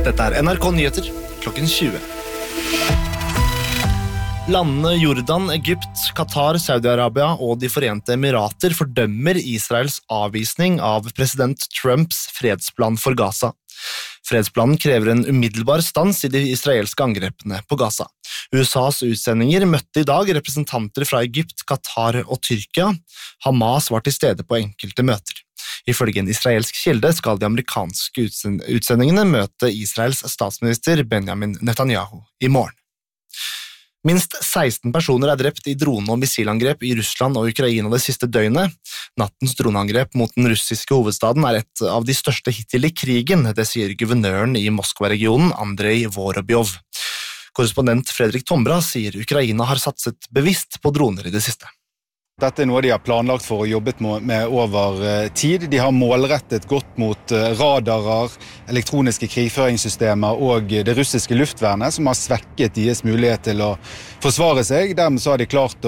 Dette NRK Nyheter, klokken 20. Landene Jordan, Egypt, Qatar, Saudi-Arabia og de Forente Emirater fordømmer Israels avvisning av president Trumps fredsplan for Gaza. Fredsplanen krever en umiddelbar stans i de israelske angrepene på Gaza. USAs utsendinger møtte i dag representanter fra Egypt, Qatar og Tyrkia. Hamas var til stede på enkelte møter. Ifølge en israelsk kilde skal de amerikanske utsendingene møte Israels statsminister Benjamin Netanyahu i morgen. Minst 16 personer er drept i drone- og missilangrep i Russland og Ukraina det siste døgnet. Nattens droneangrep mot den russiske hovedstaden er et av de største hittil i krigen, det sier guvernøren i Moskva-regionen, Andrei Vorobjov. Korrespondent Fredrik Tombra sier Ukraina har satset bevisst på droner i det siste. Dette er noe de har planlagt for og jobbet med over tid. De har målrettet godt mot radarer, elektroniske krigføringssystemer og det russiske luftvernet, som har svekket deres mulighet til å forsvare seg. Dermed så har de klart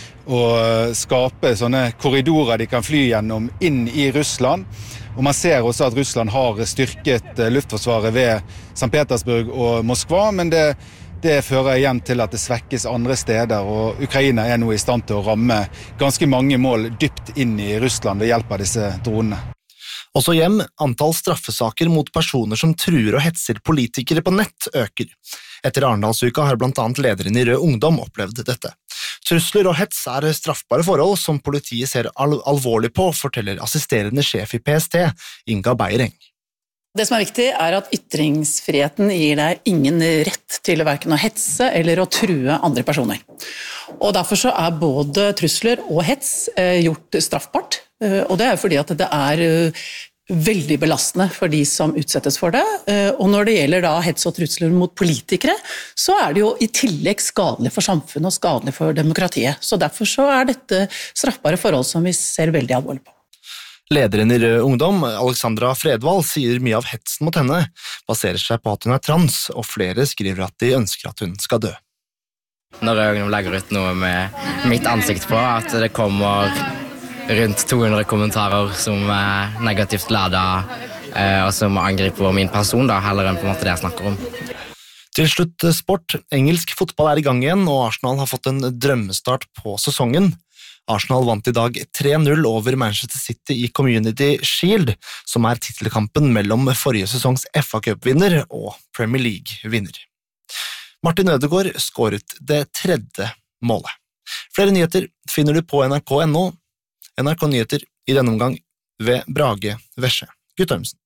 å skape sånne korridorer de kan fly gjennom inn i Russland. Og man ser også at Russland har styrket luftforsvaret ved St. Petersburg og Moskva, men det fører igjen til at det svekkes andre steder, og Ukraina er nå i stand til å ramme ganske mange mål dypt inn i Russland ved hjelp av disse dronene. Også antall straffesaker mot personer som truer og hetser politikere på nett øker. Etter Arendalsuka har blant annet lederen i Rød Ungdom opplevd dette. Trusler og hets er straffbare forhold som politiet ser alvorlig på, forteller assisterende sjef i PST, Inga Beireng. Det som er viktig er at ytringsfriheten gir deg ingen rett til hverken å hetse eller å true andre personer. Og derfor så er både trusler og hets gjort straffbart, og det er fordi at det er veldig belastende for de som utsettes for det. Og når det gjelder da hets og trusler mot politikere, så er det jo i tillegg skadelig for samfunnet og skadelig for demokratiet. Så derfor så er dette straffbare forhold som vi ser veldig alvorlig på. Lederen i Rød Ungdom, Alexandra Fredvald, sier mye av hetsen mot henne baserer seg på at hun er trans, og flere skriver at de ønsker at hun skal dø. Når Rød Ungdom legger ut noe med mitt ansikt på, at det kommer rundt 200 kommentarer som er negativt ladet, og som angriper min person, da, heller enn på en måte det jeg snakker om. Til slutt sport. Engelsk fotball er i gang igjen, og Arsenal har fått en drømmestart på sesongen. Arsenal vant i dag 3-0 over Manchester City i Community Shield, som er titelkampen mellom forrige sesongs FA Cup-vinner og Premier League-vinner. Martin Ødegaard skåret det 3. målet. Flere nyheter finner du på nrk.no. NRK Nyheter i denne omgang ved Brage Vesje Guttormsen.